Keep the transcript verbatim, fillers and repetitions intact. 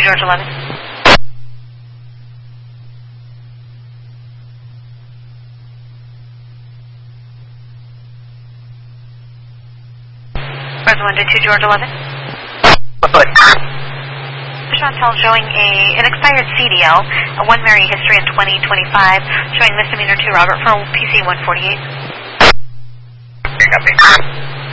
George eleven. One to two George eleven. Chantal showing a an expired C D L, a one Mary history in twenty twenty-five, showing misdemeanor two Robert for P C one forty-eight. Copy.